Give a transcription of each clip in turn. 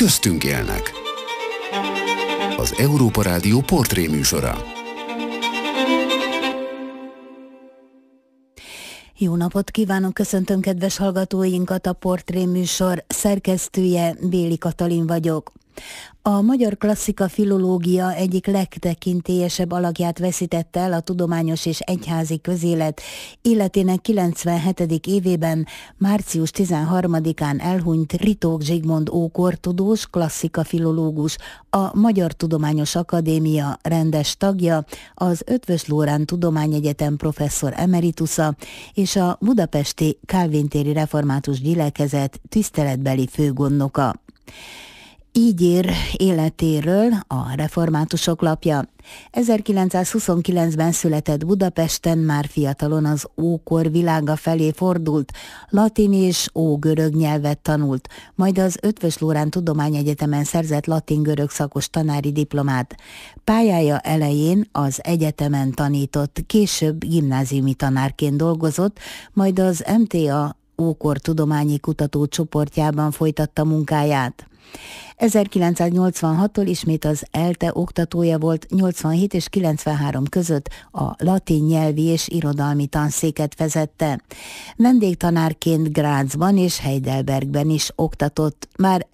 köztünk élnek. Az Európa Rádió portréműsora. Jó napot kívánok, köszöntöm kedves hallgatóinkat, a portréműsor szerkesztője Béli Katalin vagyok. A magyar klasszika filológia egyik legtekintélyesebb alakját veszítette el a tudományos és egyházi közélet életének 97. évében, március 13-án elhunyt Ritók Zsigmond ókortudós klasszika filológus, a Magyar Tudományos Akadémia rendes tagja, az Eötvös Loránd Tudományegyetem professzor emeritusa és a budapesti Kálvin-téri református gyülekezet tiszteletbeli főgondnoka. Így ír életéről a Reformátusok lapja. 1929-ben született Budapesten, már fiatalon az ókor világa felé fordult, latin és ógörög nyelvet tanult, majd az Eötvös Loránd Tudományegyetemen szerzett latin-görög szakos tanári diplomát. Pályája elején az egyetemen tanított, később gimnáziumi tanárként dolgozott, majd az MTA ókor tudományi kutatócsoportjában folytatta munkáját. 1986-tól ismét az ELTE oktatója volt, 87 és 93 között a latin nyelvi és irodalmi tanszéket vezette. Vendégtanárként Grazban és Heidelbergben is oktatott, már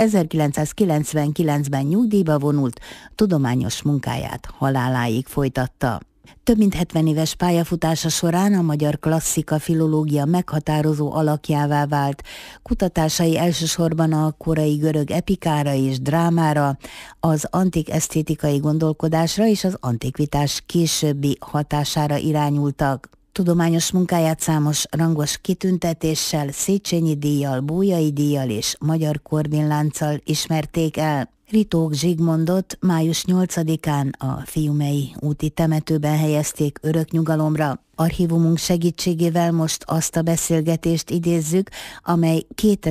1999-ben nyugdíjba vonult, tudományos munkáját haláláig folytatta. Több mint 70 éves pályafutása során a magyar klasszika filológia meghatározó alakjává vált. Kutatásai elsősorban a korai görög epikára és drámára, az antik esztétikai gondolkodásra és az antikvitás későbbi hatására irányultak. Tudományos munkáját számos rangos kitüntetéssel, Széchenyi díjjal, Bolyai díjjal és Magyar Korvin-lánccal ismerték el. Ritók Zsigmondot május 8-án a Fiumei úti temetőben helyezték örök nyugalomra. Archívumunk segítségével most azt a beszélgetést idézzük, amely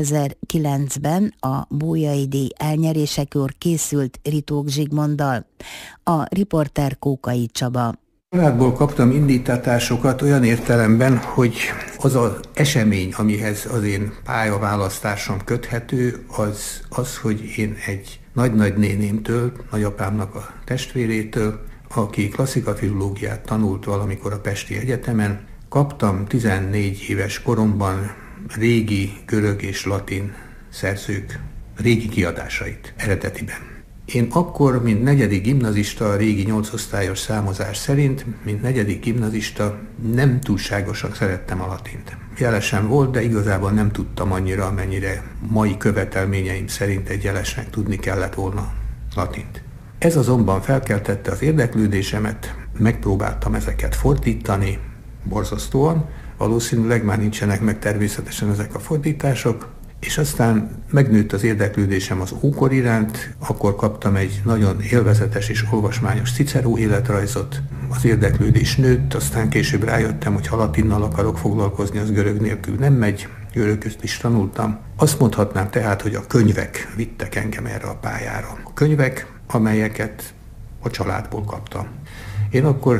2009-ben a Bolyai díj elnyerésekor készült Ritók Zsigmonddal. A riporter Kókai Csaba. Családból kaptam indítatásokat olyan értelemben, hogy az az esemény, amihez az én pályaválasztásom köthető, az, hogy én egy nagynénémtől, nagyapámnak a testvérétől, aki klasszikafilológiát tanult valamikor a Pesti Egyetemen, kaptam 14 éves koromban régi görög és latin szerzők régi kiadásait eredetiben. Én akkor, mint negyedik gimnazista, a régi 8 osztályos számozás szerint, mint negyedik gimnazista nem túlságosan szerettem a latint. Jelesem volt, de igazából nem tudtam annyira, amennyire mai követelményeim szerint egy jelesnek tudni kellett volna latint. Ez azonban felkeltette az érdeklődésemet, megpróbáltam ezeket fordítani, borzasztóan, valószínűleg már nincsenek meg természetesen ezek a fordítások, és aztán megnőtt az érdeklődésem az ókor iránt, akkor kaptam egy nagyon élvezetes és olvasmányos Cicero életrajzot. Az érdeklődés nőtt, aztán később rájöttem, hogy ha latinnal akarok foglalkozni, az görög nélkül nem megy, görögöt is tanultam. Azt mondhatnám tehát, hogy a könyvek vittek engem erre a pályára. A könyvek, amelyeket a családból kaptam. Én akkor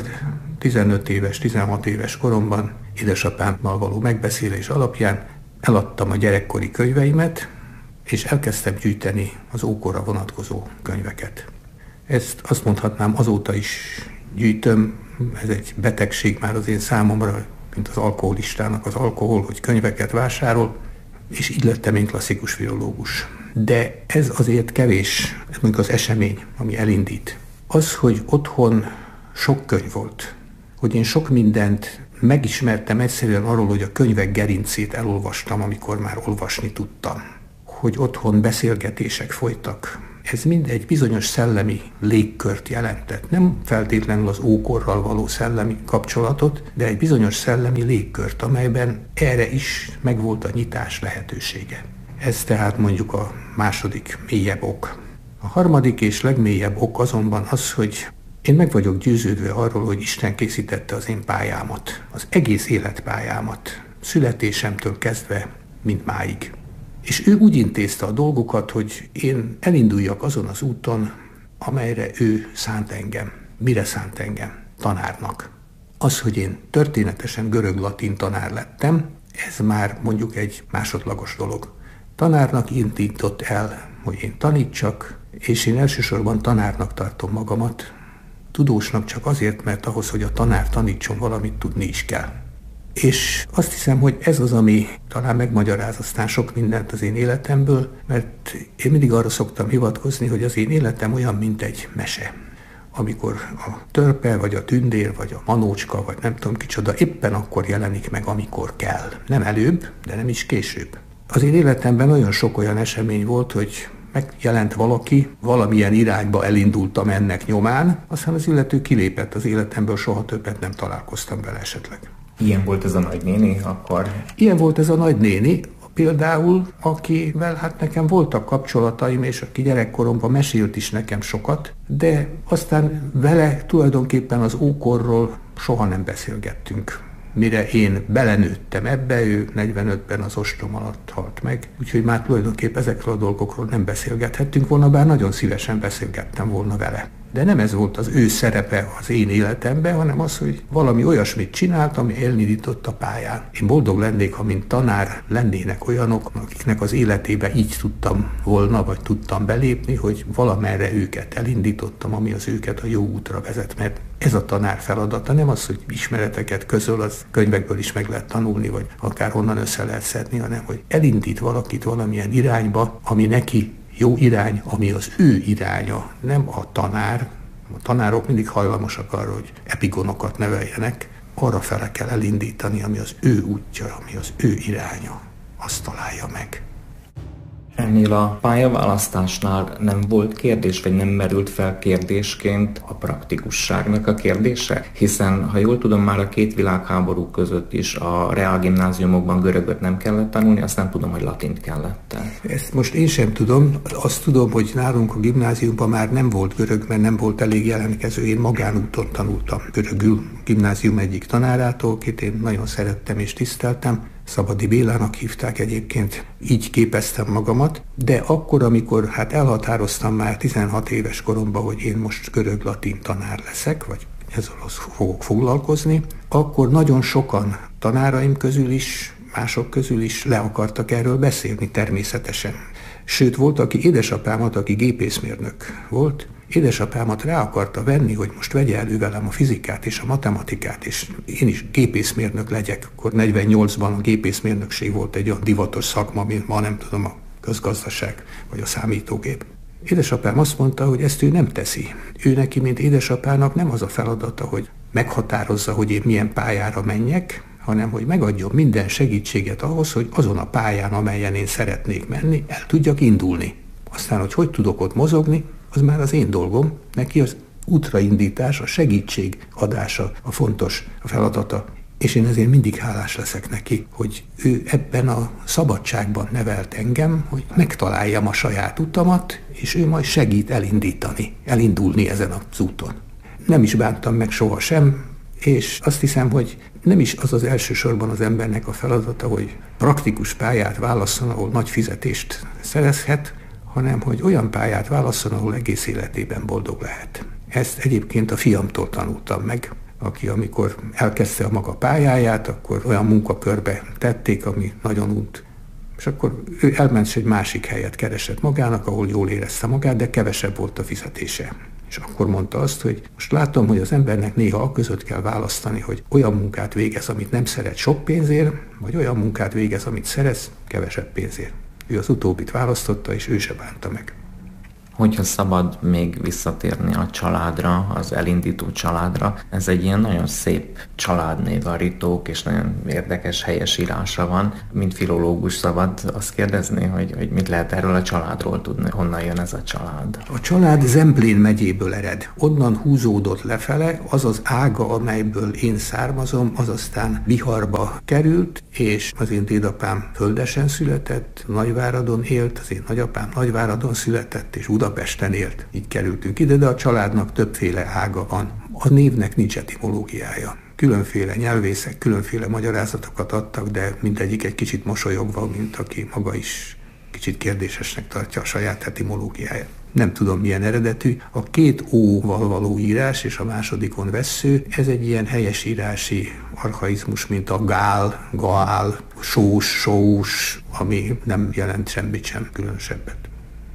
15 éves, 16 éves koromban édesapámmal való megbeszélés alapján eladtam a gyerekkori könyveimet, és elkezdtem gyűjteni az ókorra vonatkozó könyveket. Ezt azt mondhatnám, azóta is gyűjtöm, ez egy betegség már az én számomra, mint az alkoholistának az alkohol, hogy könyveket vásárol, és így lettem én klasszikus filológus. De ez azért kevés, ez mondjuk az esemény, ami elindít. Az, hogy otthon sok könyv volt, hogy én sok mindent megismertem egyszerűen arról, hogy a könyvek gerincét elolvastam, amikor már olvasni tudtam. Hogy otthon beszélgetések folytak. Ez mind egy bizonyos szellemi légkört jelentett. Nem feltétlenül az ókorral való szellemi kapcsolatot, de egy bizonyos szellemi légkört, amelyben erre is megvolt a nyitás lehetősége. Ez tehát mondjuk a második mélyebb ok. A harmadik és legmélyebb ok azonban az, hogy én meg vagyok győződve arról, hogy Isten készítette az én pályámat, az egész életpályámat, születésemtől kezdve, mint máig. És ő úgy intézte a dolgokat, hogy én elinduljak azon az úton, amelyre ő szánt engem. Mire szánt engem? Tanárnak. Az, hogy én történetesen görög-latin tanár lettem, ez már mondjuk egy másodlagos dolog. Tanárnak indított el hogy én tanítsak, és én elsősorban tanárnak tartom magamat, tudósnak csak azért, mert ahhoz, hogy a tanár tanítson valamit, tudni is kell. És azt hiszem, hogy ez az, ami talán megmagyaráz aztán sok mindent az én életemből, mert én mindig arra szoktam hivatkozni, hogy az én életem olyan, mint egy mese. Amikor a törpe, vagy a tündér, vagy a manócska, vagy nem tudom kicsoda, éppen akkor jelenik meg, amikor kell. Nem előbb, de nem is később. Az én életemben nagyon sok olyan esemény volt, hogy megjelent valaki, valamilyen irányba elindultam ennek nyomán, aztán az illető kilépett az életemből, soha többet nem találkoztam vele esetleg. Ilyen volt ez a nagynéni akkor? Ilyen volt ez a nagynéni, például, akivel hát nekem voltak kapcsolataim, és aki gyerekkoromban mesélt is nekem sokat, de aztán vele tulajdonképpen az ókorról soha nem beszélgettünk. Mire én belenőttem ebbe, ő 45-ben az ostrom alatt halt meg, úgyhogy már tulajdonképpen ezekről a dolgokról nem beszélgethettünk volna, bár nagyon szívesen beszélgettem volna vele. De nem ez volt az ő szerepe az én életemben, hanem az, hogy valami olyasmit csinált, ami elindított a pályán. Én boldog lennék, ha mint tanár lennének olyanok, akiknek az életébe így tudtam volna, vagy tudtam belépni, hogy valamerre őket elindítottam, ami az őket a jó útra vezet, mert ez a tanár feladata, nem az, hogy ismereteket közöl, az könyvekből is meg lehet tanulni, vagy akár honnan össze lehet szedni, hanem hogy elindít valakit valamilyen irányba, ami neki jó irány, ami az ő iránya, nem a tanár. A tanárok mindig hajlamosak arra, hogy epigonokat neveljenek, arra fele kell elindítani, ami az ő útja, ami az ő iránya, azt találja meg. Ennél a pályaválasztásnál nem volt kérdés, vagy nem merült fel kérdésként a praktikusságnak a kérdése? Hiszen, ha jól tudom, már a két világháború között is a reálgimnáziumokban görögöt nem kellett tanulni, azt nem tudom, hogy latint kellett. Ezt most én sem tudom. Azt tudom, hogy nálunk a gimnáziumban már nem volt görög, mert nem volt elég jelentkező. Én magánúton tanultam görögül gimnázium egyik tanárától, akit én nagyon szerettem és tiszteltem. Szabadi Bélának hívták egyébként, így képeztem magamat, de akkor, amikor elhatároztam már 16 éves koromban, hogy én most görög-latin tanár leszek, vagy ezzel fogok foglalkozni, akkor nagyon sokan tanáraim közül is, mások közül is le akartak erről beszélni természetesen. Sőt, volt, aki édesapámat, aki gépészmérnök volt, édesapámat rá akarta venni, hogy most vegye elő velem a fizikát és a matematikát, és én is gépészmérnök legyek. Akkor 48-ban a gépészmérnökség volt egy olyan divatos szakma, mint ma nem tudom, a közgazdaság vagy a számítógép. Édesapám azt mondta, hogy ezt ő nem teszi. Ő neki, mint édesapának nem az a feladata, hogy meghatározza, hogy én milyen pályára menjek, hanem hogy megadjon minden segítséget ahhoz, hogy azon a pályán, amelyen én szeretnék menni, el tudjak indulni. Aztán, hogy tudok ott mozogni, az már az én dolgom, neki az útraindítás, a segítség adása a fontos a feladata. És én ezért mindig hálás leszek neki, hogy ő ebben a szabadságban nevelt engem, hogy megtaláljam a saját utamat, és ő majd segít elindulni ezen az úton. Nem is bántam meg sohasem, és azt hiszem, hogy nem is az elsősorban az embernek a feladata, hogy praktikus pályát válasszon, ahol nagy fizetést szerezhet, hanem hogy olyan pályát válasszon, ahol egész életében boldog lehet. Ezt egyébként a fiamtól tanultam meg, aki amikor elkezdte a maga pályáját, akkor olyan munkakörbe tették, ami nagyon unt. És akkor ő elment, és egy másik helyet keresett magának, ahol jól érezte magát, de kevesebb volt a fizetése. És akkor mondta azt, hogy most látom, hogy az embernek néha a között kell választani, hogy olyan munkát végez, amit nem szeret sok pénzért, vagy olyan munkát végez, amit szerez kevesebb pénzért. Ő az utóbbit választotta, és ő se bánta meg. Hogyha szabad még visszatérni a családra, az elindító családra, ez egy ilyen nagyon szép családnév, a Ritók, és nagyon érdekes helyesírása van. Mint filológus szabad azt kérdezni, hogy mit lehet erről a családról tudni, honnan jön ez a család? A család Zemplén megyéből ered. Onnan húzódott lefele, az az ága, amelyből én származom, az aztán Biharba került, és az én dédapám Földesen született, Nagyváradon élt, az én nagyapám Nagyváradon született, és Budapesten élt. Így kerültünk ide, de a családnak többféle ága van. A névnek nincs etimológiája. Különféle nyelvészek, különféle magyarázatokat adtak, de mindegyik egy kicsit mosolyogva, mint aki maga is kicsit kérdésesnek tartja a saját etimológiáját. Nem tudom, milyen eredetű. A két ó-val való írás, és a másodikon vessző, ez egy ilyen helyesírási archaizmus, mint a gál, gaál, sós, sós, ami nem jelent semmit sem különösebbet.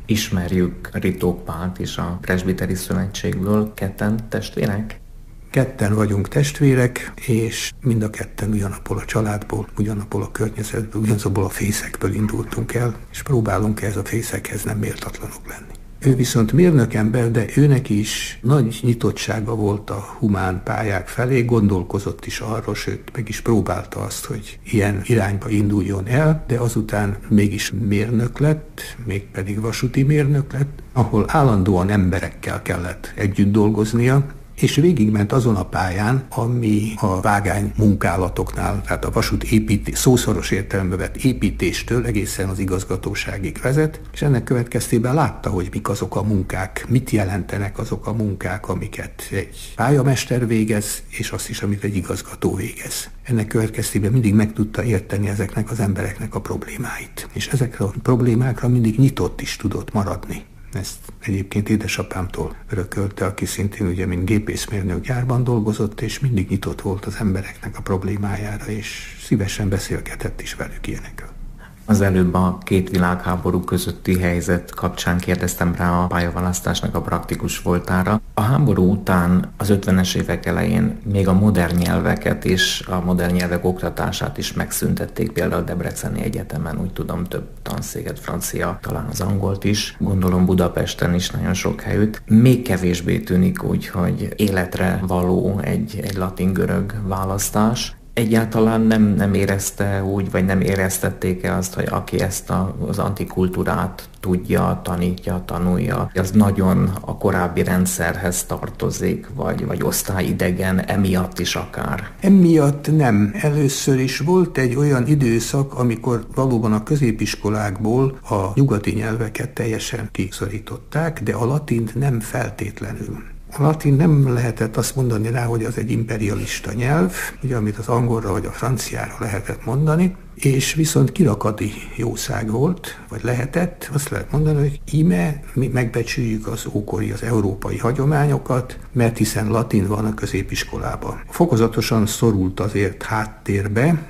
Ismerjük Ritók Pált is a Presbiteri Szövetségből, ketten testvérek? Ketten vagyunk testvérek, és mind a ketten ugyanabból a családból, ugyanabból a környezetből, ugyanabból a fészekből indultunk el, és próbálunk ez a fészekhez nem méltatlanok lenni. Ő viszont mérnökember, de őnek is nagy nyitottsága volt a humán pályák felé, gondolkozott is arról, sőt meg is próbálta azt, hogy ilyen irányba induljon el, de azután mégis mérnök lett, mégpedig vasúti mérnök lett, ahol állandóan emberekkel kellett együtt dolgoznia, és végigment azon a pályán, ami a vágány munkálatoknál, tehát a vasút építés, szószoros értelembe vett építéstől egészen az igazgatóságig vezet, és ennek következtében látta, hogy mik azok a munkák, mit jelentenek azok a munkák, amiket egy pályamester végez, és azt is, amit egy igazgató végez. Ennek következtében mindig meg tudta érteni ezeknek az embereknek a problémáit, és ezekre a problémákra mindig nyitott is tudott maradni. Ezt egyébként édesapámtól örökölte, aki szintén ugye, mint gépészmérnök gyárban dolgozott, és mindig nyitott volt az embereknek a problémájára, és szívesen beszélgetett is velük ilyenekről. Az előbb a két világháború közötti helyzet kapcsán kérdeztem rá a pályaválasztásnak a praktikus voltára. A háború után az 50-es évek elején még a modern nyelveket és a modern nyelvek oktatását is megszüntették, például a Debreceni Egyetemen, úgy tudom, több tanszéket, francia, talán az angolt is, gondolom Budapesten is nagyon sok helyütt. Még kevésbé tűnik úgy, hogy életre való egy latin-görög választás. Egyáltalán nem érezte úgy, vagy nem éreztették el azt, hogy aki ezt az antikultúrát tudja, tanítja, tanulja, az nagyon a korábbi rendszerhez tartozik, vagy osztályidegen, emiatt is akár? Emiatt nem. Először is volt egy olyan időszak, amikor valóban a középiskolákból a nyugati nyelveket teljesen kiszorították, de a latint nem feltétlenül. A latin nem lehetett azt mondani rá, hogy az egy imperialista nyelv, ugye, amit az angolra vagy a franciára lehetett mondani, és viszont kirakati jószág volt, vagy lehetett, azt lehet mondani, hogy íme mi megbecsüljük az ókori, az európai hagyományokat, mert hiszen latin van a középiskolában. Fokozatosan szorult azért háttérbe,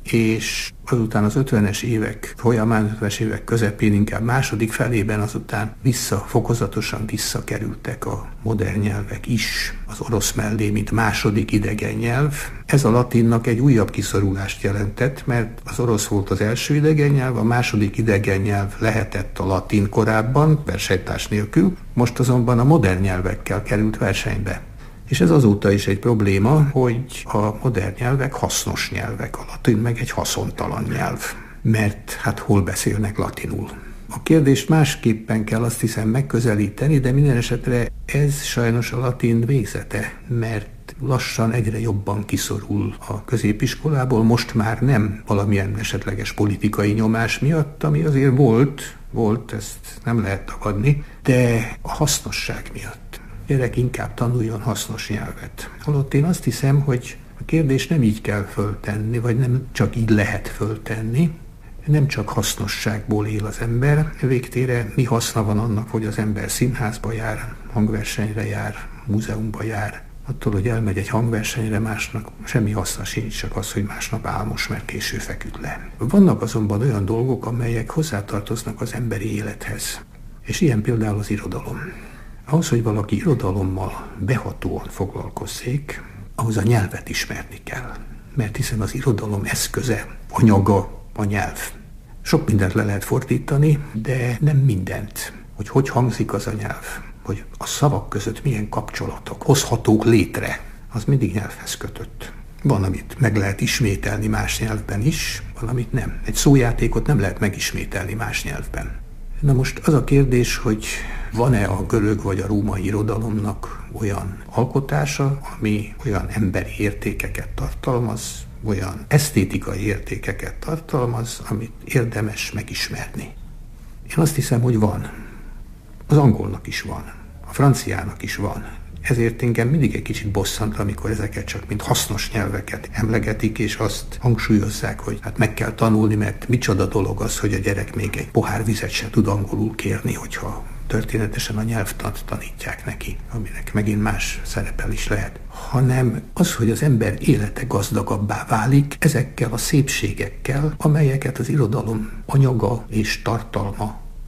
és azután az 50-es évek folyamán, 50-es évek közepén, inkább második felében azután fokozatosan visszakerültek a modern nyelvek is az orosz mellé, mint második idegen nyelv. Ez a latinnak egy újabb kiszorulást jelentett, mert az orosz volt az első idegen nyelv, a második idegen nyelv lehetett a latin korábban, versenytárs nélkül, most azonban a modern nyelvekkel került versenybe. És ez azóta is egy probléma, hogy a modern nyelvek hasznos nyelvek, a latin meg egy haszontalan nyelv, mert hát hol beszélnek latinul. A kérdést másképpen kell, azt hiszem, megközelíteni, de minden esetre ez sajnos a latin végzete, mert lassan egyre jobban kiszorul a középiskolából, most már nem valamilyen esetleges politikai nyomás miatt, ami azért volt, ezt nem lehet tagadni, de a hasznosság miatt. Gyerek inkább tanuljon hasznos nyelvet. Holott én azt hiszem, hogy a kérdést nem így kell föltenni, vagy nem csak így lehet föltenni, nem csak hasznosságból él az ember, végtére mi haszna van annak, hogy az ember színházba jár, hangversenyre jár, múzeumba jár. Attól, hogy elmegy egy hangversenyre, másnak semmi haszna sincs, csak az, hogy másnap álmos, mert késő feküdt le. Vannak azonban olyan dolgok, amelyek hozzátartoznak az emberi élethez. És ilyen például az irodalom. Ahhoz, hogy valaki irodalommal behatóan foglalkozzék, ahhoz a nyelvet ismerni kell. Mert hiszen az irodalom eszköze, anyaga a nyelv. Sok mindent le lehet fordítani, de nem mindent. Hogy hangzik az a nyelv, hogy a szavak között milyen kapcsolatok hozhatók létre, az mindig nyelvhez kötött. Van, amit meg lehet ismételni más nyelvben is, valamit nem. Egy szójátékot nem lehet megismételni más nyelvben. Na most az a kérdés, hogy van-e a görög vagy a római irodalomnak olyan alkotása, ami olyan emberi értékeket tartalmaz, olyan esztétikai értékeket tartalmaz, amit érdemes megismerni. Én azt hiszem, hogy van. Az angolnak is van, a franciának is van. Ezért engem mindig egy kicsit bosszant, amikor ezeket csak mint hasznos nyelveket emlegetik, és azt hangsúlyozzák, hogy hát meg kell tanulni, mert micsoda dolog az, hogy a gyerek még egy pohár vizet se tud angolul kérni, hogyha történetesen a nyelvtant tanítják neki, aminek megint más szerepel is lehet. Hanem az, hogy az ember élete gazdagabbá válik ezekkel a szépségekkel, amelyeket az irodalom anyaga és tartalma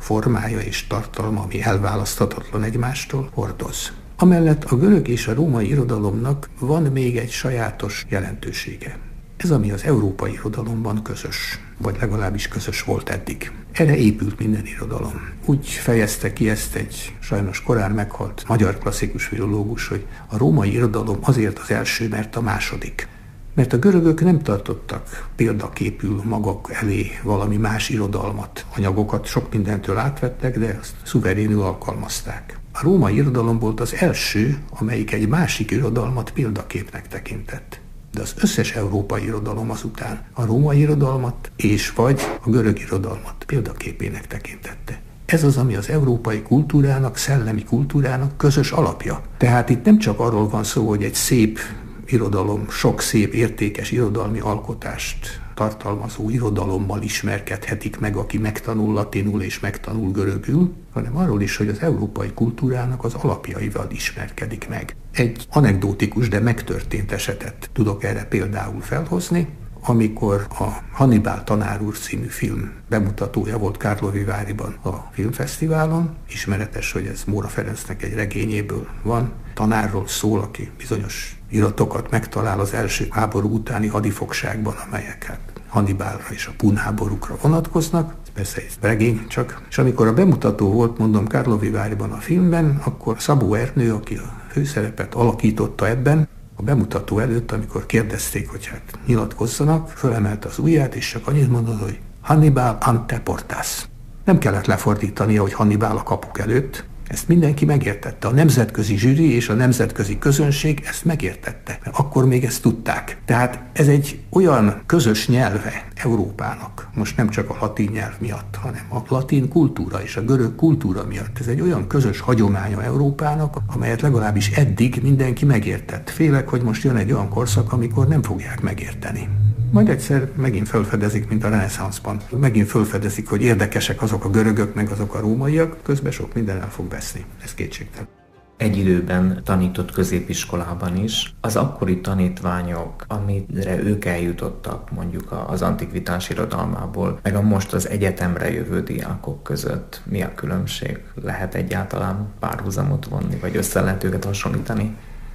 formája és tartalma, ami elválaszthatatlan egymástól, hordoz. Amellett a görög és a római irodalomnak van még egy sajátos jelentősége. Ez, ami az európai irodalomban közös, vagy legalábbis közös volt eddig. Erre épült minden irodalom. Úgy fejezte ki ezt egy sajnos korán meghalt magyar klasszikus filológus, hogy a római irodalom azért az első, mert a második. Mert a görögök nem tartottak példaképül maguk elé valami más irodalmat, anyagokat sok mindentől átvettek, de azt szuverénül alkalmazták. A római irodalom volt az első, amelyik egy másik irodalmat példaképnek tekintett. De az összes európai irodalom azután a római irodalmat és vagy a görög irodalmat példaképének tekintette. Ez az, ami az európai kultúrának, szellemi kultúrának közös alapja. Tehát itt nem csak arról van szó, hogy egy szép irodalom, sok szép, értékes irodalmi alkotást tartalmazó irodalommal ismerkedhetik meg, aki megtanul latinul és megtanul görögül, hanem arról is, hogy az európai kultúrának az alapjaival ismerkedik meg. Egy anekdotikus, de megtörtént esetet tudok erre például felhozni, amikor a Hannibál tanár úr című film bemutatója volt Karloviváriban a filmfesztiválon. Ismeretes, hogy ez Móra Ferencnek egy regényéből van. Tanárról szól, aki bizonyos iratokat megtalál az első háború utáni hadifogságban, amelyek Hannibálra és a pun háborúkra vonatkoznak. Persze ez regény csak. És amikor a bemutató volt, mondom, Karloviváriban a filmben, akkor Szabó Ernő, aki a főszerepet alakította ebben, a bemutató előtt, amikor kérdezték, hogy hát nyilatkozzanak, fölemelte az ujját, és csak annyit mondott, hogy Hannibal ante portas. Nem kellett lefordítania, hogy Hannibal a kapuk előtt. Ezt mindenki megértette. A nemzetközi zsűri és a nemzetközi közönség ezt megértette, mert akkor még ezt tudták. Tehát ez egy olyan közös nyelve Európának, most nem csak a latin nyelv miatt, hanem a latin kultúra és a görög kultúra miatt. Ez egy olyan közös hagyománya Európának, amelyet legalábbis eddig mindenki megértett. Félek, hogy most jön egy olyan korszak, amikor nem fogják megérteni. Majd egyszer megint felfedezik, mint a reneszánszban. Megint felfedezik, hogy érdekesek azok a görögök, meg azok a rómaiak, közben sok minden el fog veszni. Ez kétségtelen. Egy időben tanított középiskolában is. Az akkori tanítványok, amire ők eljutottak mondjuk az antikvitás irodalmából, meg a most az egyetemre jövő diákok között mi a különbség? Lehet egyáltalán párhuzamot vonni, vagy össze lehet őket hasonlítani?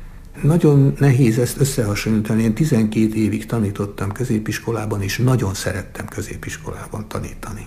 Nagyon nehéz ezt összehasonlítani. Én 12 évig tanítottam középiskolában, és nagyon szerettem középiskolában tanítani.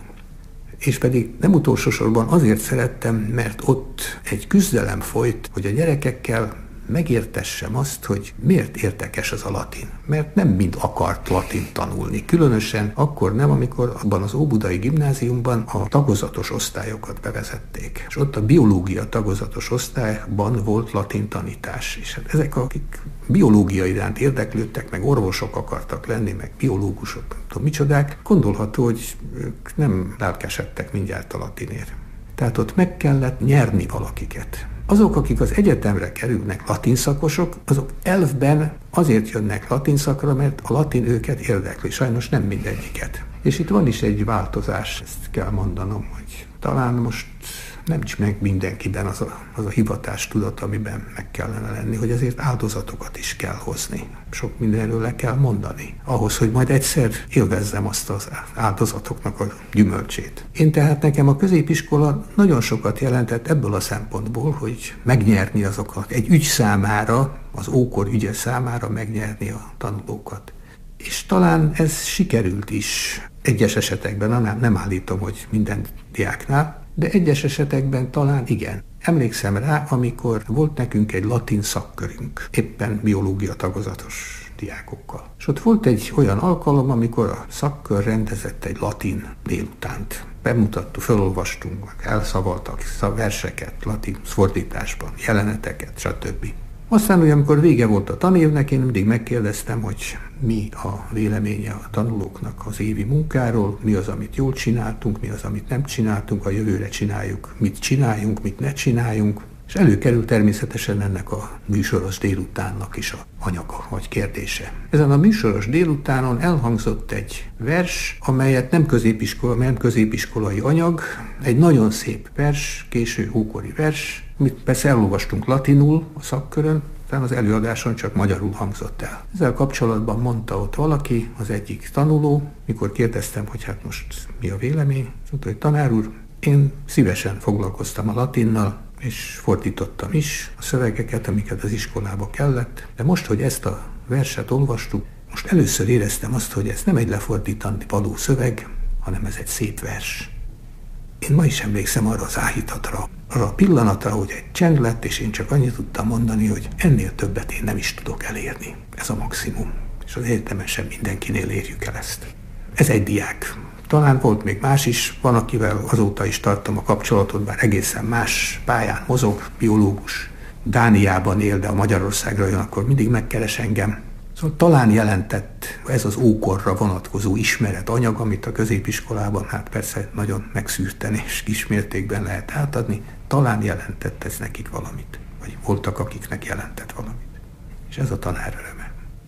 És pedig nem utolsó sorban azért szerettem, mert ott egy küzdelem folyt, hogy a gyerekekkel megértessem azt, hogy miért érdekes az a latin. Mert nem mind akart latin tanulni. Különösen akkor nem, amikor abban az óbudai gimnáziumban a tagozatos osztályokat bevezették. És ott a biológia tagozatos osztályban volt latin tanítás. És hát ezek, akik biológia iránt érdeklődtek, meg orvosok akartak lenni, meg biológusok, nem tudom micsodák, gondolható, hogy ők nem lelkesedtek mindjárt a latinért. Tehát ott meg kellett nyerni valakiket. Azok, akik az egyetemre kerülnek latinszakosok, azok elfben azért jönnek latinszakra, mert a latin őket érdekli, sajnos nem mindegyiket. És itt van is egy változás, ezt kell mondanom, hogy talán most nem is meg mindenkiben az a hivatástudat, amiben meg kellene lenni, hogy azért áldozatokat is kell hozni. Sok mindenről le kell mondani, ahhoz, hogy majd egyszer élvezzem azt az áldozatoknak a gyümölcsét. Én tehát nekem a középiskola nagyon sokat jelentett ebből a szempontból, hogy megnyerni azokat, egy ügy számára, az ókor ügye számára megnyerni a tanulókat. És talán ez sikerült is egyes esetekben, nem állítom, hogy minden diáknál, de egyes esetekben talán igen. Emlékszem rá, amikor volt nekünk egy latin szakkörünk, éppen biológia tagozatos diákokkal. És ott volt egy olyan alkalom, amikor a szakkör rendezett egy latin délutánt. Bemutattuk, felolvastunk, elszavaltak verseket latin fordításban, jeleneteket, stb. Aztán, hogy amikor vége volt a tanévnek, én mindig megkérdeztem, hogy mi a véleménye a tanulóknak az évi munkáról, mi az, amit jól csináltunk, mi az, amit nem csináltunk, a jövőre csináljuk, mit csináljunk, mit ne csináljunk. És előkerül természetesen ennek a műsoros délutánnak is a anyaga vagy kérdése. Ezen a műsoros délutánon elhangzott egy vers, amelyet nem középiskolai anyag, egy nagyon szép vers, késő ókori vers, amit persze elolvastunk latinul a szakkörön, az előadáson csak magyarul hangzott el. Ezzel kapcsolatban mondta ott valaki, az egyik tanuló, mikor kérdeztem, hogy hát most mi a vélemény, mondta, hogy tanár úr, Én szívesen foglalkoztam a latinnal, és fordítottam is a szövegeket, amiket az iskolába kellett, de most, hogy ezt a verset olvastuk, most először éreztem azt, hogy ez nem egy lefordítani való szöveg, hanem ez egy szép vers. Én ma is emlékszem arra az áhítatra, arra a pillanatra, hogy egy csend lett, és én csak annyit tudtam mondani, hogy ennél többet én nem is tudok elérni. Ez a maximum. És az egyetemen sem mindenkinél érjük el ezt. Ez egy diák. Talán volt még más is, van, akivel azóta is tartom a kapcsolatot, bár egészen más pályán mozog, biológus. Dániában él, de a Magyarországra jön, akkor mindig megkeres engem. Szóval talán jelentett ez az ókorra vonatkozó ismeretanyag, amit a középiskolában hát persze nagyon megszűrten és kismértékben lehet átadni, talán jelentett ez nekik valamit, vagy voltak, akiknek jelentett valamit. És ez a tanár öröme.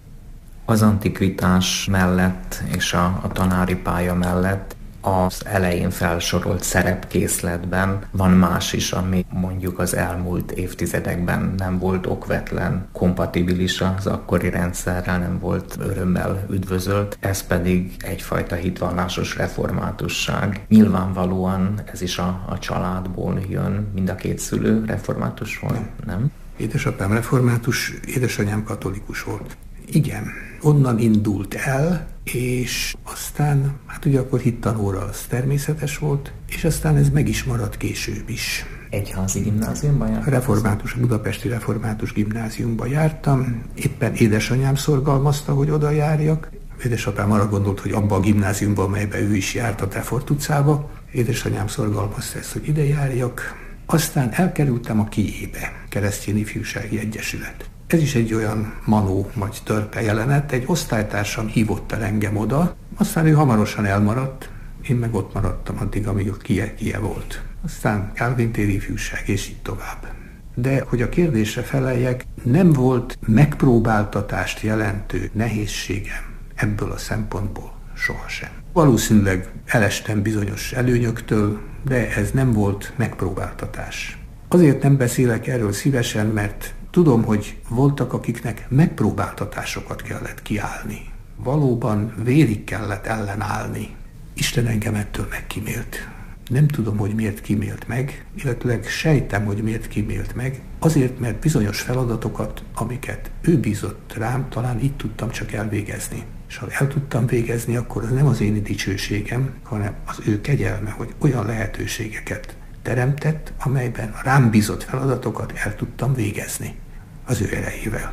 Az antikvitás mellett és a tanári pálya mellett az elején felsorolt szerepkészletben van más is, ami mondjuk az elmúlt évtizedekben nem volt okvetlen, kompatibilis az akkori rendszerrel, nem volt örömmel üdvözölt, ez pedig egyfajta hitvallásos reformátusság. Nyilvánvalóan ez is a családból jön, mind a két szülő református volt, nem? Édesapám református, édesanyám katolikus volt. Igen, onnan indult el, és aztán, hát ugye akkor hittanóra az természetes volt, és aztán ez meg is maradt később is. Egyházi gimnáziumban jártam? Budapesti református gimnáziumban jártam, éppen édesanyám szorgalmazta, hogy oda járjak. Édesapám arra gondolt, hogy abba a gimnáziumban, melyben ő is járt, a Trefort utcába. Édesanyám szorgalmazta ezt, hogy ide járjak. Aztán elkerültem a KIE-be, Keresztény Ifjúsági Egyesület. Ez is egy olyan manó vagy törpe jelenet, egy osztálytársam hívott el engem oda, aztán ő hamarosan elmaradt, én meg ott maradtam addig, amíg a KIE volt. Aztán Kálvin téri ifjúság, és így tovább. De hogy a kérdésre feleljek, nem volt megpróbáltatást jelentő nehézségem ebből a szempontból sohasem. Valószínűleg elestem bizonyos előnyöktől, de ez nem volt megpróbáltatás. Azért nem beszélek erről szívesen, mert tudom, hogy voltak, akiknek megpróbáltatásokat kellett kiállni. Valóban vérig kellett ellenállni. Isten engem ettől megkímélt. Nem tudom, hogy miért kímélt meg, illetőleg sejtem, hogy miért kímélt meg. Azért, mert bizonyos feladatokat, amiket ő bízott rám, talán így tudtam csak elvégezni. És ha el tudtam végezni, akkor az nem az én dicsőségem, hanem az ő kegyelme, hogy olyan lehetőségeket teremtett, amelyben a rám bízott feladatokat el tudtam végezni az ő erejével.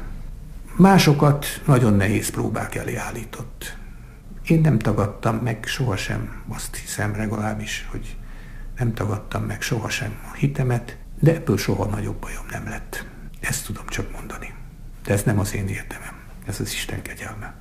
Másokat nagyon nehéz próbák elé állított. Én nem tagadtam meg sohasem, azt hiszem legalábbis, hogy nem tagadtam meg sohasem a hitemet, de ebből soha nagyobb bajom nem lett. Ezt tudom csak mondani. De ez nem az én érdemem, ez az Isten kegyelme.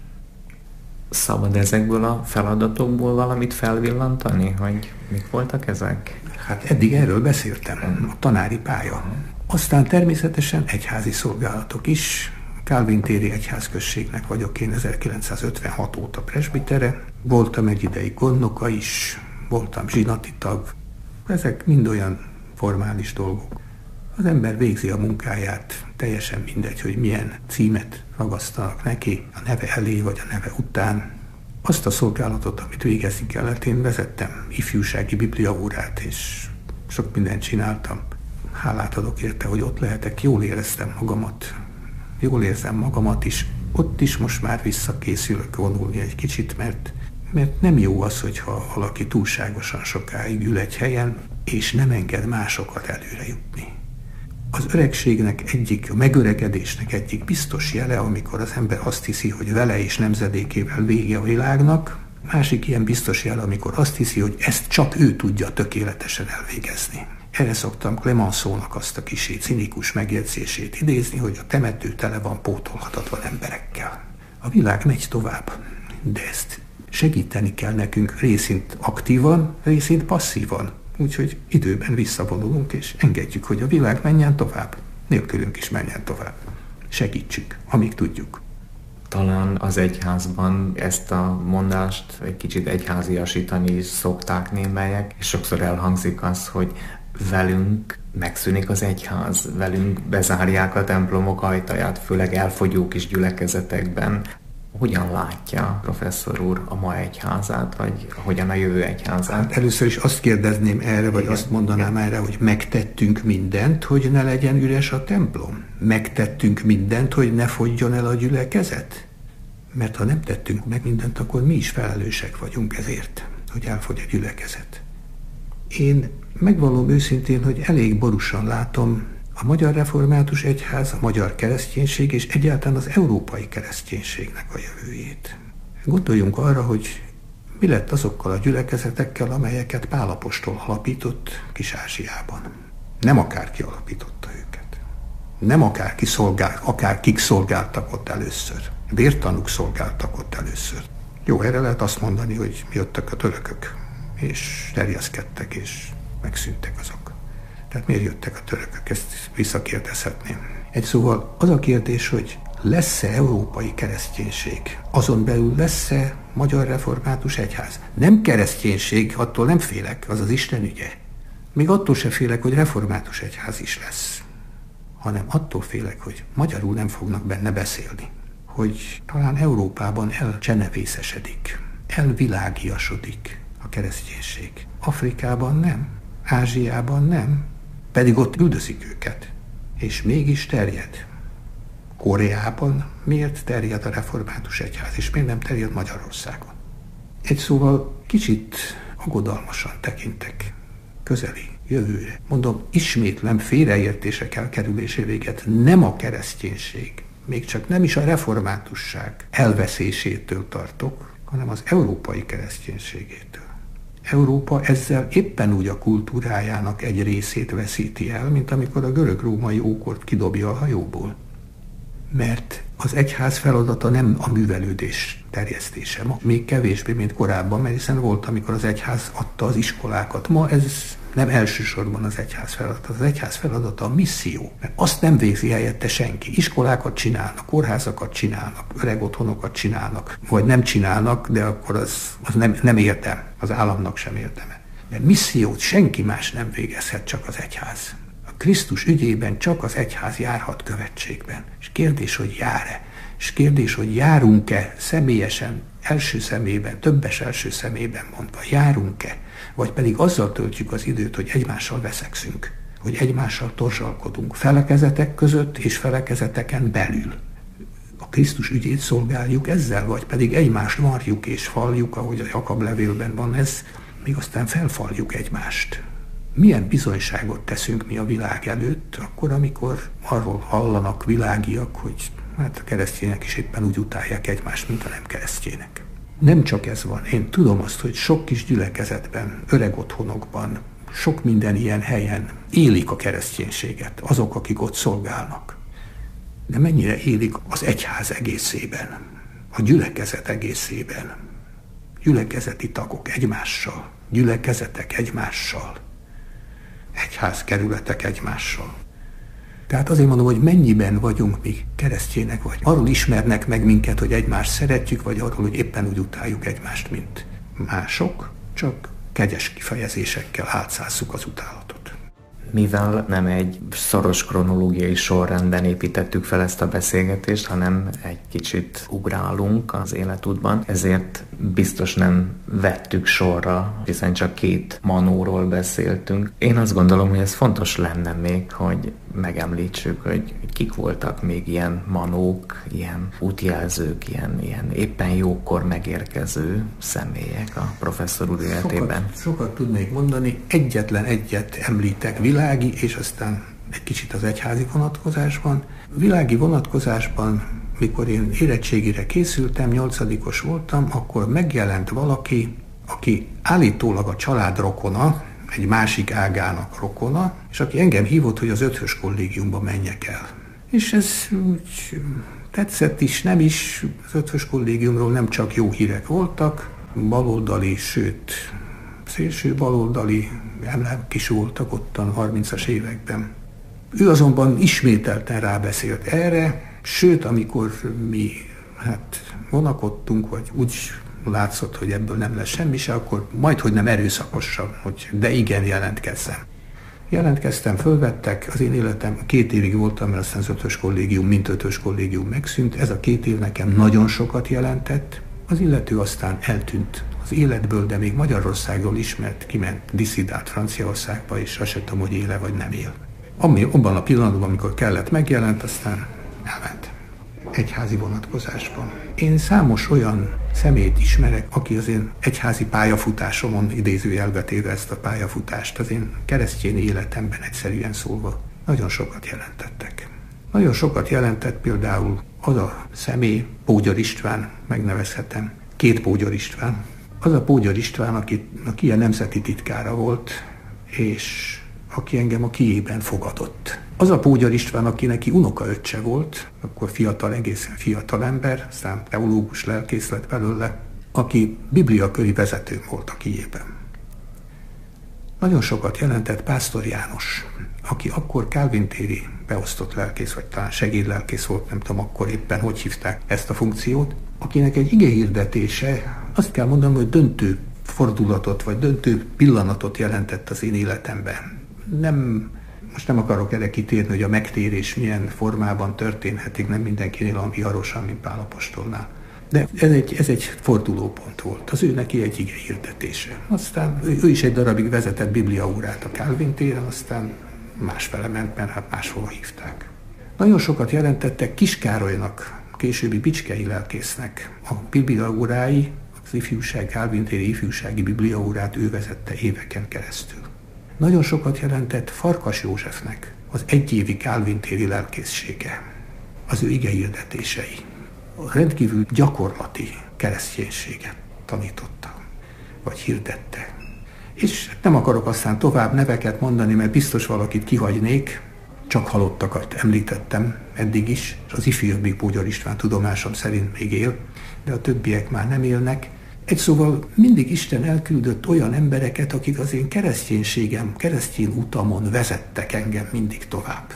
Szabad ezekből a feladatokból valamit felvillantani, hogy mik voltak ezek? Hát eddig erről beszéltem, a tanári pálya. Aztán természetesen egyházi szolgálatok is. Kálvin téri egyházközségnek vagyok én 1956 óta presbitere. Voltam egy ideig gondnoka is, voltam zsinati tag. Ezek mind olyan formális dolgok. Az ember végzi a munkáját, teljesen mindegy, hogy milyen címet ragasztanak neki, a neve elé vagy a neve után. Azt a szolgálatot, amit végezni kellett, én vezettem ifjúsági bibliaórát, és sok mindent csináltam. Hálát adok érte, hogy ott lehetek, jól éreztem magamat. Jól érzem magamat is. Ott is most már visszakészülök vonulni egy kicsit, mert nem jó az, hogyha valaki túlságosan sokáig ül egy helyen, és nem enged másokat előre jutni. Az öregségnek a megöregedésnek egyik biztos jele, amikor az ember azt hiszi, hogy vele és nemzedékével vége a világnak, másik ilyen biztos jele, amikor azt hiszi, hogy ezt csak ő tudja tökéletesen elvégezni. Erre szoktam Clemenceaunak azt a kissé cinikus megjegyzését idézni, hogy a temető tele van pótolhatatlan emberekkel. A világ megy tovább, de ezt segíteni kell nekünk részint aktívan, részint passzívan. Úgyhogy időben visszavonulunk, és engedjük, hogy a világ menjen tovább. Nélkülünk is menjen tovább. Segítsük, amíg tudjuk. Talán az egyházban ezt a mondást egy kicsit egyháziasítani is szokták némelyek, és sokszor elhangzik az, hogy velünk megszűnik az egyház, velünk bezárják a templomok ajtaját, főleg elfogyó kis gyülekezetekben. Hogyan látja professzor úr a ma egyházát, vagy hogyan a jövő egyházát? Hát először is azt kérdezném erre, vagy azt mondanám erre, hogy megtettünk mindent, hogy ne legyen üres a templom? Megtettünk mindent, hogy ne fogyjon el a gyülekezet? Mert ha nem tettünk meg mindent, akkor mi is felelősek vagyunk ezért, hogy elfogy a gyülekezet. Én megvallom őszintén, hogy elég borúsan látom a Magyar Református Egyház, a magyar kereszténység és egyáltalán az európai kereszténységnek a jövőjét. Gondoljunk arra, hogy mi lett azokkal a gyülekezetekkel, amelyeket Pál apostol alapított Kis-Ázsiában. Nem akárki alapította őket. Nem akárkik szolgáltak ott először. Vértanúk szolgáltak ott először. Jó, erre lehet azt mondani, hogy jöttek a törökök, és terjeszkedtek, és megszűntek azok. Tehát miért jöttek a törökök? Ezt visszakérdezhetném. Egy szóval az a kérdés, hogy lesz-e európai kereszténység? Azon belül lesz-e Magyar Református Egyház? Nem kereszténység, attól nem félek, az az Isten ügye. Még attól se félek, hogy református egyház is lesz. Hanem attól félek, hogy magyarul nem fognak benne beszélni. Hogy talán Európában elcsenevészesedik, elvilágiasodik a kereszténység. Afrikában nem, Ázsiában nem, pedig ott üldözik őket, és mégis terjed. Koreában miért terjed a református egyház, és miért nem terjed Magyarországon? Egy szóval kicsit aggodalmasan tekintek közeli jövőre. Mondom, ismétlem, félreértések elkerülésé véget nem a kereszténység, még csak nem is a reformátusság elveszésétől tartok, hanem az európai kereszténységétől. Európa ezzel éppen úgy a kultúrájának egy részét veszíti el, mint amikor a görög-római ókort kidobja a hajóból. Mert az egyház feladata nem a művelődés terjesztése. Ma még kevésbé, mint korábban, mert hiszen volt, amikor az egyház adta az iskolákat. Ma ez nem elsősorban az egyház feladata. Az egyház feladata a misszió. Mert azt nem végzi helyette senki. Iskolákat csinálnak, kórházakat csinálnak, öregotthonokat csinálnak, vagy nem csinálnak, de akkor az nem érdem. Az államnak sem érdeme. Mert missziót senki más nem végezhet, csak az egyház. A Krisztus ügyében csak az egyház járhat követségben. És kérdés, hogy jár-e? És kérdés, hogy járunk-e személyesen, első szemében, többes első szemében mondva, járunk-e? Vagy pedig azzal töltjük az időt, hogy egymással veszekszünk, hogy egymással torzsalkodunk felekezetek között és felekezeteken belül. A Krisztus ügyét szolgáljuk ezzel, vagy pedig egymást marjuk és faljuk, ahogy a Jakab levélben van ez, míg aztán felfaljuk egymást. Milyen bizonyságot teszünk mi a világ előtt, akkor, amikor arról hallanak világiak, hogy hát a keresztények is éppen úgy utálják egymást, mint a nem keresztények. Nem csak ez van. Én tudom azt, hogy sok kis gyülekezetben, öreg otthonokban, sok minden ilyen helyen élik a kereszténységet, azok, akik ott szolgálnak. De mennyire élik az egyház egészében, a gyülekezet egészében, gyülekezeti tagok egymással, gyülekezetek egymással, egyházkerületek egymással. Tehát azért mondom, hogy mennyiben vagyunk mi keresztjének, vagy arról ismernek meg minket, hogy egymást szeretjük, vagy arról, hogy éppen úgy utáljuk egymást, mint mások, csak kegyes kifejezésekkel átszásszuk az utálatot. Mivel nem egy szoros kronológiai sorrendben építettük fel ezt a beszélgetést, hanem egy kicsit ugrálunk az életútban, ezért biztos nem vettük sorra, hiszen csak 2 manóról beszéltünk. Én azt gondolom, hogy ez fontos lenne még, hogy megemlítsük, hogy kik voltak még ilyen manók, ilyen útjelzők, ilyen éppen jókor megérkező személyek a professzor úr életében. Sokat tudnék mondani, egyetlen egyet említek világi, és aztán egy kicsit az egyházi vonatkozásban. Világi vonatkozásban, mikor én érettségire készültem, 8-os voltam, akkor megjelent valaki, aki állítólag a család rokona, egy másik ágának rokona, és aki engem hívott, hogy az Eötvös kollégiumba menjek el. És ez úgy tetszett is, nem is, az Eötvös kollégiumról nem csak jó hírek voltak, baloldali, sőt szélső baloldali emlék is voltak ottan 30-as években. Ő azonban ismételten rábeszélt erre, sőt, amikor mi vonakodtunk, vagy úgy látszott, hogy ebből nem lesz semmi se, akkor majdhogy nem erőszakosan, hogy de igen, jelentkezzem. Jelentkeztem, fölvettek, az én életem 2 évig voltam, mert aztán az 5-ös kollégium, mint 5-ös kollégium megszűnt. Ez a 2 év nekem nagyon sokat jelentett. Az illető aztán eltűnt az életből, de még Magyarországról ismert, kiment, disszidált Franciaországba, és azt sem tudom, hogy éle vagy nem él. Abban a pillanatban, amikor kellett, megjelent, aztán elment. Egyházi vonatkozásban. Én számos olyan személyt ismerek, aki az én egyházi pályafutásomon, idézőjelbe téve ezt a pályafutást, az én keresztény életemben egyszerűen szólva nagyon sokat jelentettek. Nagyon sokat jelentett például az a személy, Pógyar István, megnevezhetem, 2 Pógyar István. Az a Pógyar István, aki ilyen nemzeti titkára volt, és aki engem a Kijében fogadott. Az a Pógyar István, aki neki unokaöccse volt, akkor fiatal, egészen fiatal ember, aztán teológus lelkész lett belőle, aki bibliaköri vezető volt a Kijében. Nagyon sokat jelentett Pásztor János, aki akkor kálvintéri beosztott lelkész, vagy talán segédlelkész volt, nem tudom akkor éppen, hogy hívták ezt a funkciót, akinek egy igehirdetése, azt kell mondanom, hogy döntő fordulatot, vagy döntő pillanatot jelentett az én életemben. Most nem akarok erre kitérni, hogy a megtérés milyen formában történhetik, nem mindenkinél olyan viharosan, mint Pál apostolnál. De ez egy fordulópont volt. Az ő neki egy igehirdetése. Aztán ő is egy darabig vezetett bibliaórát a Calvin téren, aztán másfele ment, mert hát máshol hívták. Nagyon sokat jelentettek Kis Károlynak, későbbi bicskei lelkésznek. A bibliaórái, az ifjúság, Calvin téri ifjúsági bibliaórát ő vezette éveken keresztül. Nagyon sokat jelentett Farkas Józsefnek az 1 évi Calvin téri lelkészsége, az ő igehirdetései. A rendkívül gyakorlati kereszténységet tanította, vagy hirdette. És nem akarok aztán tovább neveket mondani, mert biztos valakit kihagynék, csak halottakat említettem eddig is, és az ifjabbik Pógyar István tudomásom szerint még él, de a többiek már nem élnek. Egy szóval mindig Isten elküldött olyan embereket, akik az én kereszténységem, keresztény utamon vezettek engem mindig tovább.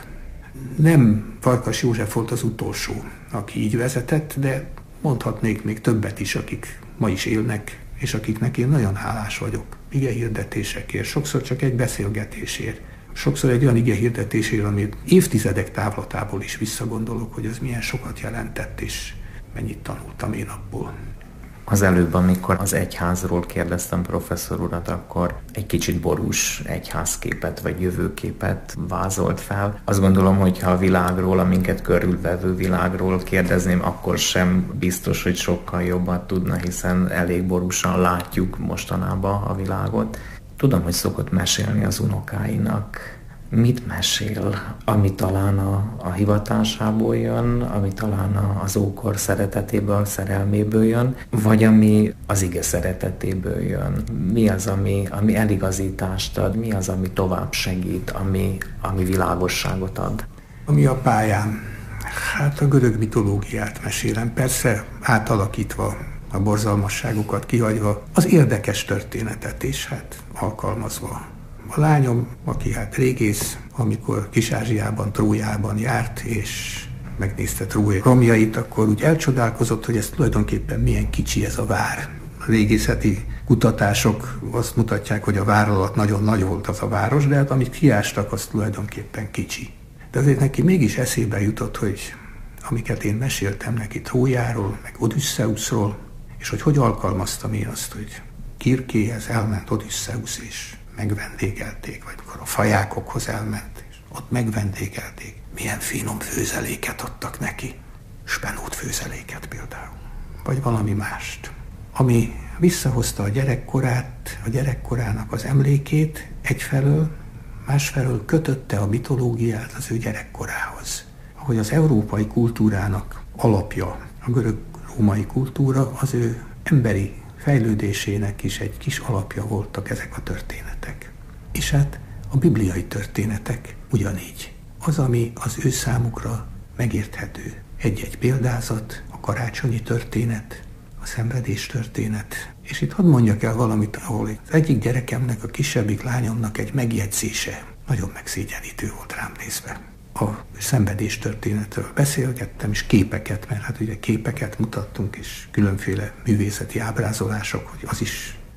Nem Farkas József volt az utolsó, aki így vezetett, de mondhatnék még többet is, akik ma is élnek, és akiknek én nagyon hálás vagyok. Igehirdetésekért, sokszor csak egy beszélgetésért, sokszor egy olyan igehirdetésért, amit évtizedek távlatából is visszagondolok, hogy az milyen sokat jelentett, és mennyit tanultam én abból. Az előbb, amikor az egyházról kérdeztem professzor urat, akkor egy kicsit borús egyházképet vagy jövőképet vázolt fel. Azt gondolom, hogy ha a világról, a minket körülvevő világról kérdezném, akkor sem biztos, hogy sokkal jobban tudna, hiszen elég borúsan látjuk mostanában a világot. Tudom, hogy szokott mesélni az unokáinak. Mit mesél, ami talán a hivatásából jön, ami talán az ókor szeretetéből, szerelméből jön, vagy ami az ige szeretetéből jön? Mi az, ami eligazítást ad? Mi az, ami tovább segít, ami világosságot ad? Ami a pályám, hát a görög mitológiát mesélem, persze átalakítva, a borzalmasságokat kihagyva, az érdekes történetet is hát alkalmazva. A lányom, aki hát régész, amikor Kis-Ázsiában, Trójában járt, és megnézte Trója romjait, akkor úgy elcsodálkozott, hogy ez tulajdonképpen milyen kicsi ez a vár. A régészeti kutatások azt mutatják, hogy a vár alatt nagyon nagy volt az a város, de hát amit kiástak, az tulajdonképpen kicsi. De azért neki mégis eszébe jutott, hogy amiket én meséltem neki Trójáról, meg Odüsszeuszról, és hogy alkalmaztam én azt, hogy Kirkéhez elment Odüsszeusz, és megvendégelték, vagy amikor a fajákokhoz elment, és ott megvendégelték. Milyen finom főzeléket adtak neki. Spenót főzeléket például. Vagy valami mást. Ami visszahozta a gyerekkorát, a gyerekkorának az emlékét egyfelől, másfelől kötötte a mitológiát az ő gyerekkorához. Ahogy az európai kultúrának alapja, a görög-római kultúra, az ő emberi fejlődésének is egy kis alapja voltak ezek a történetek. És hát a bibliai történetek ugyanígy. Az, ami az ő számukra megérthető. Egy-egy példázat, a karácsonyi történet, a szenvedés történet. És itt hadd mondjak el valamit, ahol az egyik gyerekemnek, a kisebbik lányomnak egy megjegyzése nagyon megszégyenítő volt rám nézve. A szenvedés történetről beszélgettem, és képeket, mert hát ugye képeket mutattunk, és különféle művészeti ábrázolások, hogy az is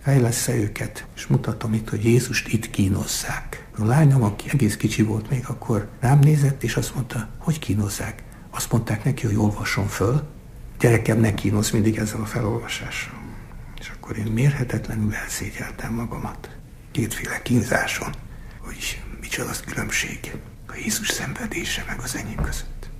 fejlessze őket, és mutatom itt, hogy Jézust itt kínozzák. A lányom, aki egész kicsi volt még akkor, rám nézett, és azt mondta, hogy kínozzák. Azt mondták neki, hogy olvasson föl. Gyerekem, ne kínosz mindig ezzel a felolvasással. És akkor én mérhetetlenül elszégyeltem magamat. Kétféle kínzáson, hogy micsoda az különbség a Jézus szenvedése meg az enyém között.